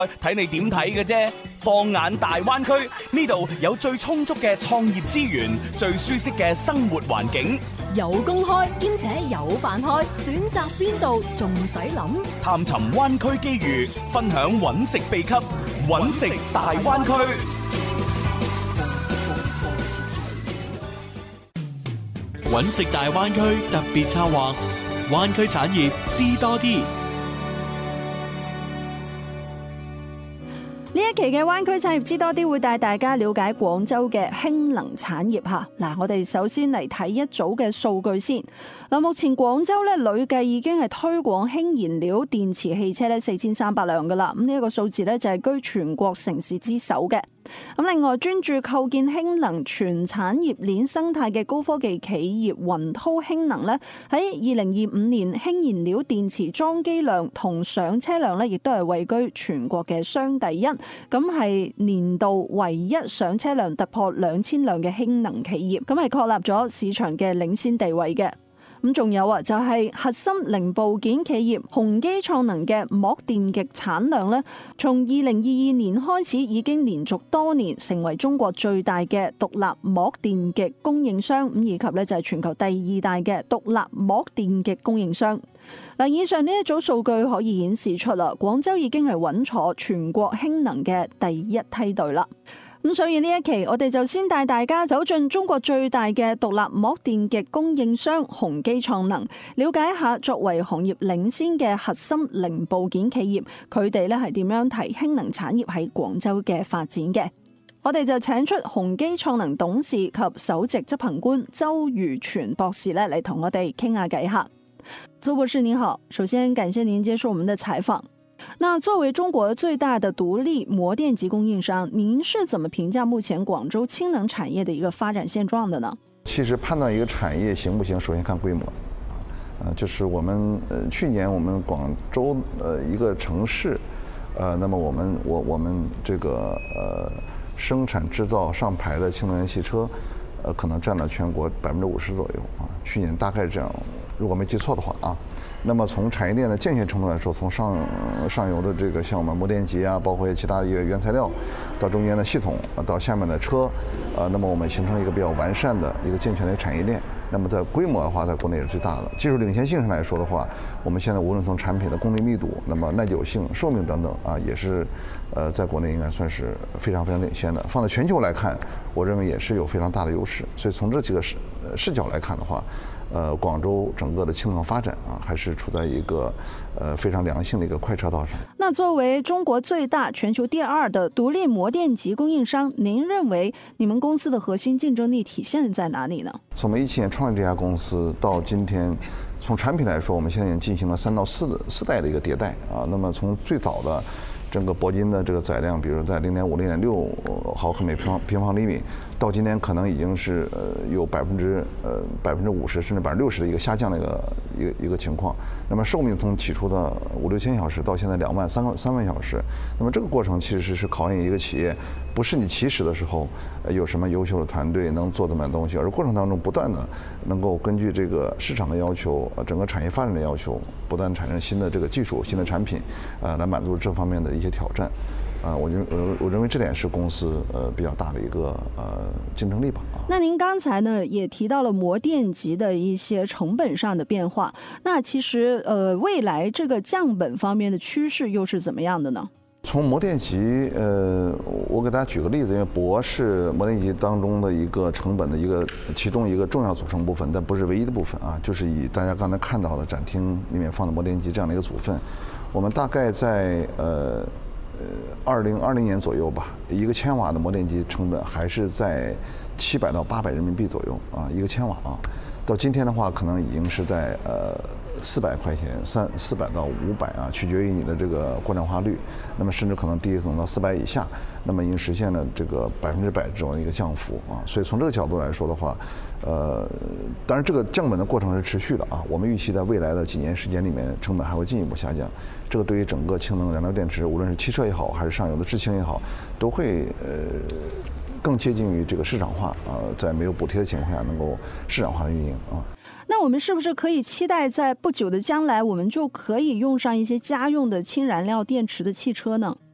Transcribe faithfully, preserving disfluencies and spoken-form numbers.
睇你點睇嘅啫。放眼大灣區，呢度有最充足嘅創業資源，最舒適嘅生活環境， 有公開兼且有飯開，選擇邊度仲使諗？ 探尋灣區機遇，分享揾食秘笈，揾食大灣區。 揾食大灣區特別策劃，灣區產業知多啲。 呢一期嘅灣區產業知多啲會帶大家了解廣州嘅氫能產業嚇。嗱，我哋首先嚟睇一組嘅數據先。嗱，目前廣州咧累計已經係推廣氫燃料電池汽車咧四千三百輛噶啦。咁呢一個數字咧就係居全國城市之首嘅。咁另外，專注構建氫能全產業鏈生態嘅高科技企業雲濤氫能咧，喺二零二五年氫燃料電池裝機量同上車量咧，亦都係位居全國嘅雙第一。咁係年度唯一上車量突破兩千輛嘅氫能企業，咁係確立咗市場嘅領先地位嘅。咁仲有啊，就係核心零部件企業宏基創能嘅膜電極產量咧，從二零二二年開始已經連續多年成為中國最大嘅獨立膜電極供應商，咁以及咧就係全球第二大嘅獨立膜電極供應商。嗱，以上呢一組數據可以顯示出啦，廣州已經係穩坐全國氫能嘅第一梯隊啦。咁所以呢一期我哋就先帶大家走進中國最大嘅獨立膜電極供應商宏基創能，了解一下作為行業領先嘅核心零部件企業，佢哋咧係點樣睇氫能產業喺廣州嘅發展嘅。我哋就請出宏基創能董事及首席執行官周宇全博士咧嚟同我哋傾下偈下。周博士您好，首先感謝您接受我們的採訪。那作為中國最大的獨立膜電極供應商，您是怎麼評價目前廣州氫能產業的一個發展現狀的呢？ 其實判斷一個產業行不行，首先看規模。呃，就是我們呃去年我們廣州呃一個城市，呃，那麼我們我我們這個呃生產製造上牌的氫能源汽車，呃，可能佔了全國百分之五十左右啊。去年大概這樣，如果沒記錯的話啊。那麼從產業鏈的健全程度來說，從上上游的這個像我們膜電極啊，包括其他一個原材料，到中間的系統，到下面的車，呃，那麼我們形成了一個比較完善的一個健全的產業鏈。那麼在規模的話，在國內是最大的。技術領先性上來說的話，我們現在無論從產品的功率密度，那麼耐久性、壽命等等啊，也是，呃，在國內應該算是非常非常領先的。放在全球來看，我認為也是有非常大的優勢。所以從這幾個視視角來看的話，呃，廣州整個的氫能發展啊，還是處在一個呃非常良性的一個快車道上。 那作為中國最大、全球第二的獨立膜電極供應商，您認為你們公司的核心競爭力體現在哪裡呢？ 從我們一七年創立這家公司到今天，從產品來說，我們現在已經進行了三到四四代的一個迭代啊。那麼從最早的整個鉑金的這個載量，比如在零點五、零點六毫克每平方平方厘米，到今天可能已經是呃有百分之呃百分之五十甚至百分之六十的一個下降的一個一個一個情況。那麼壽命從起初的五六千小時到現在兩萬三個三萬小時，那麼這個過程其實是是考驗一個企業，不是你起始的時候有什麼優秀的團隊能做這麼東西，而過程當中不斷的能夠根據這個市場的要求，整個產業發展的要求，不斷產生新的這個技術、新的產品，呃，來滿足這方面的一些挑戰。啊，我認我我認為這點是公司呃比較大的一個呃競爭力吧。 那您剛才呢也提到了膜電極的一些成本上的變化，那其實呃未來這個降本方面的趨勢又是怎麼樣的呢？ 從膜電極，呃，我給大家舉個例子，因為鉑是膜電極當中的一個成本的一個其中一個重要組成部分，但不是唯一的部分啊，就是以大家剛才看到的展廳裡面放的膜電極這樣的一個組分，我們大概在呃。呃，二零二零年左右吧，一個千瓦的膜電極成本還是在七百到八百人民幣左右啊，一個千瓦啊。到今天的話，可能已經是在呃四百塊錢，三四百到五百啊，取決於你的這個國產化率。那麼甚至可能低可能到四百以下，那麼已經實現了這個百分之百這種一個降幅啊。所以從這個角度來說的話，呃，當然這個降本的過程是持續的啊。我們預期在未來的幾年時間裡面，成本還會進一步下降。這個對於整個氫能燃料電池，無論是汽車也好，還是上游的製氫也好，都會呃更接近於這個市場化啊，在沒有補貼的情況下，能夠市場化的運營啊。 那我們是不是可以期待在不久的將來，我們就可以用上一些家用的氫燃料電池的汽車呢？